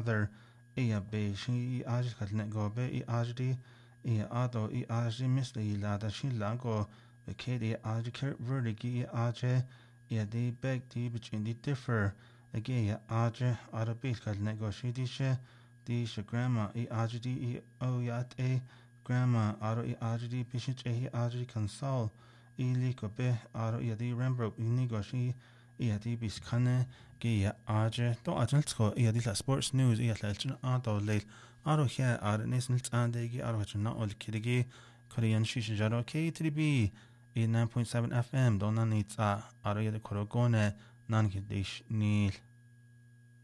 mother ia be shi I kalne go be I ajdi ia ado I ajdi misli la da shi la go be kedi ajker verdigi aje ia di beg di between the differ again ia aje ado be kalne go shi di she grandma I ajdi I o yat e grandma ado I ajdi bishich e ajdi console ili ko be aro ia di rembro ini go shi ia di bis kane ge ia aje do ajel tsko ia di la sports news ia la chun ado leil aro hia ar nesnil ande gi aro chun ol kidigi korean shi jaro k3b 9.7 fm do na ni tsa aro ia de korogone nan gidish nil